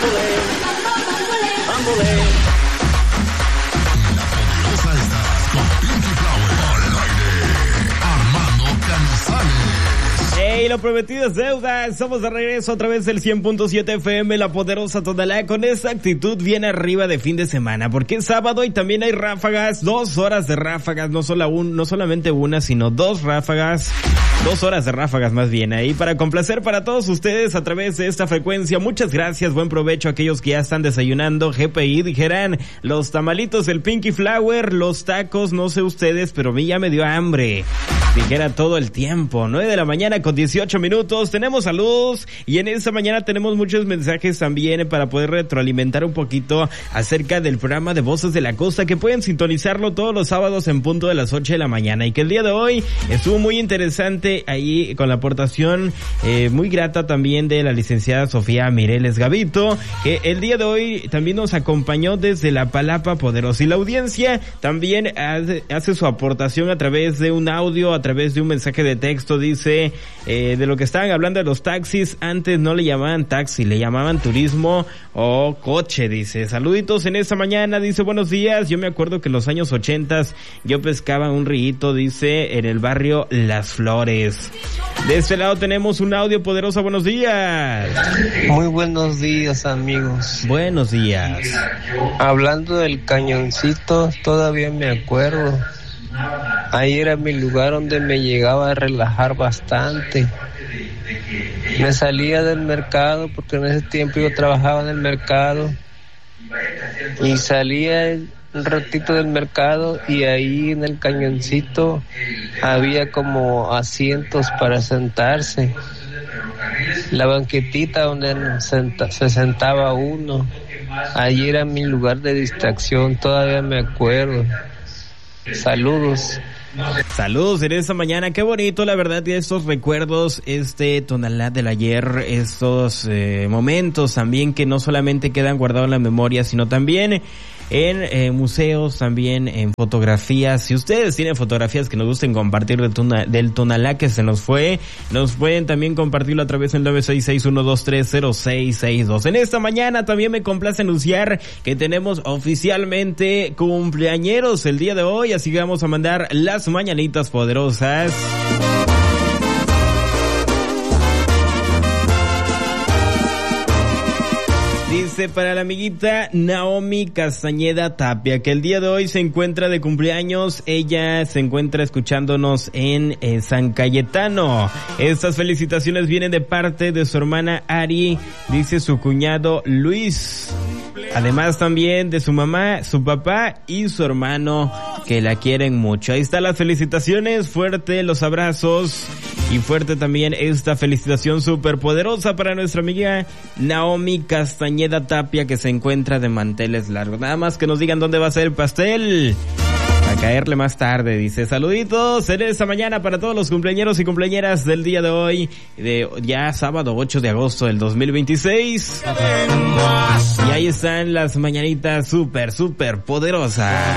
Hey, lo prometido es deuda. Estamos de regreso a través del 100.7 FM, La Poderosa Tonalá, con esa actitud bien arriba de fin de semana, porque es sábado y también hay ráfagas, 2 horas de ráfagas, no solamente una, sino 2 ráfagas, 2 horas de ráfagas más bien, ahí para complacer para todos ustedes a través de esta frecuencia. Muchas gracias, buen provecho a aquellos que ya están desayunando. GPI, dijeran, los tamalitos del Pinky Flower, los tacos, no sé ustedes, pero a mí ya me dio hambre, dijera todo el tiempo. 9 de la mañana con 18 minutos, tenemos saludos y en esta mañana tenemos muchos mensajes también para poder retroalimentar un poquito acerca del programa de Voces de la Costa, que pueden sintonizarlo todos los sábados en punto de las 8 de la mañana, y que el día de hoy estuvo muy interesante ahí con la aportación muy grata también de la licenciada Sofía Mireles Gavito, que el día de hoy también nos acompañó desde la Palapa Poderosa, y la audiencia también hace su aportación a través de un audio, a través de un mensaje de texto. Dice de lo que estaban hablando de los taxis, antes no le llamaban taxi, le llamaban turismo o coche. Dice, saluditos en esta mañana, dice, buenos días, yo me acuerdo que en los años 80 yo pescaba un rillito, dice, en el barrio Las Flores. De este lado tenemos un audio. Poderosa, buenos días. Muy buenos días, amigos. Buenos días. Hablando del cañoncito, todavía me acuerdo. Ahí era mi lugar donde me llegaba a relajar bastante. Me salía del mercado, porque en ese tiempo yo trabajaba en el mercado, y salía un ratito del mercado, y ahí en el cañoncito había como asientos para sentarse, la banquetita donde se sentaba uno. Allí era mi lugar de distracción, todavía me acuerdo. Saludos. Saludos en esta mañana, qué bonito la verdad, y estos recuerdos, Tonalá del ayer, estos momentos también que no solamente quedan guardados en la memoria, sino también en museos, también en fotografías. Si ustedes tienen fotografías que nos gusten compartir del Tonalá que se nos fue, nos pueden también compartirlo a través del 966-123-0662. En esta mañana también me complace anunciar que tenemos oficialmente cumpleañeros el día de hoy, así que vamos a mandar las mañanitas poderosas. Dice para la amiguita Naomi Castañeda Tapia, que el día de hoy se encuentra de cumpleaños. Ella se encuentra escuchándonos en San Cayetano. Estas felicitaciones vienen de parte de su hermana Ari, dice su cuñado Luis. Además también de su mamá, su papá y su hermano, que la quieren mucho. Ahí están las felicitaciones, fuerte los abrazos y fuerte también esta felicitación súper poderosa para nuestra amiga Naomi Castañeda Tapia, que se encuentra de manteles largos. Nada más que nos digan dónde va a ser el pastel, a caerle más tarde. Dice, saluditos en esta mañana para todos los cumpleañeros y cumpleañeras del día de hoy, de ya sábado 8 de agosto del 2026. Y ahí están las mañanitas súper poderosas.